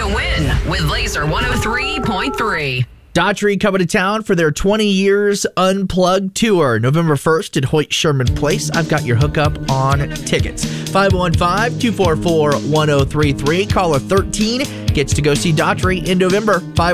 to win with Laser 103.3. Daughtry coming to town for their 20 years Unplugged tour, November 1st at Hoyt Sherman Place. I've got your hookup on tickets. 515-244-1033. Caller 13 gets to go see Daughtry in November.